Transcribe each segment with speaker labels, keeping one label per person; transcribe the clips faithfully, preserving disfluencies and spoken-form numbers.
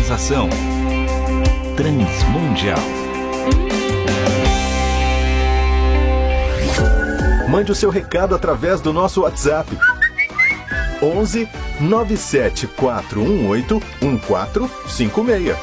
Speaker 1: Organização Transmundial.
Speaker 2: Mande o seu recado através do nosso WhatsApp onze nove sete quatro um oito um quatro cinco seis.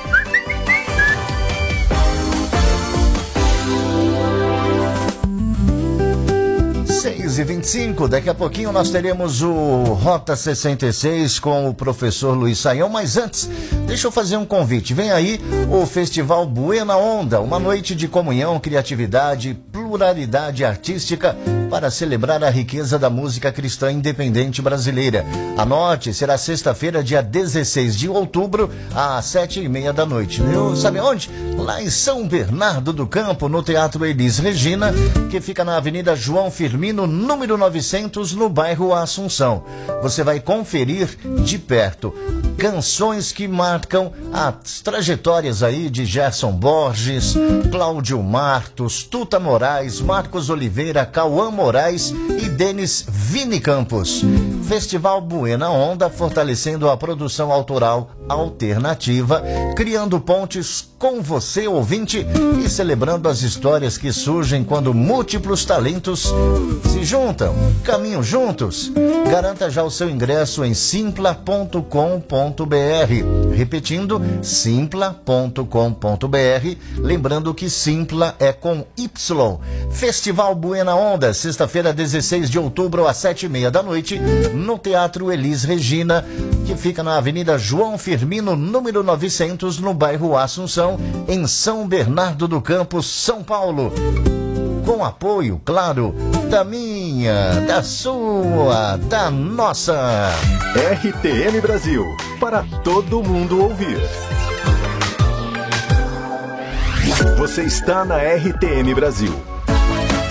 Speaker 3: seis e vinte e cinco, daqui a pouquinho nós teremos o Rota sessenta e seis com o professor Luiz Saião, mas antes, deixa eu fazer um convite. Vem aí o Festival Buena Onda, uma noite de comunhão, criatividade, pluralidade artística para celebrar a riqueza da música cristã independente brasileira. Anote, será sexta-feira, dia dezesseis de outubro, às sete e meia da noite. Eu, sabe onde? Lá em São Bernardo do Campo, no Teatro Elis Regina, que fica na Avenida João Firmino, número novecentos, no bairro Assunção. Você vai conferir de perto canções que marcam as trajetórias aí de Gerson Borges, Cláudio Martos, Tuta Moraes, Marcos Oliveira, Cauã Moraes e Denis Vini Campos. Festival Buena Onda, fortalecendo a produção autoral alternativa, criando pontes com você, ouvinte, e celebrando as histórias que surgem quando múltiplos talentos se juntam, caminham juntos. Garanta já o seu ingresso em simpla ponto com ponto br. Repetindo, simpla ponto com ponto br. Lembrando que Simpla é com Y. Festival Buena Onda, sexta-feira, dezesseis de outubro, às sete e meia da noite, no Teatro Elis Regina, que fica na Avenida João Firmino, número novecentos, no bairro Assunção, em São Bernardo do Campo, São Paulo. Com apoio, claro, da minha, da sua, da nossa
Speaker 2: R T M Brasil, para todo mundo ouvir. Você está na R T M Brasil,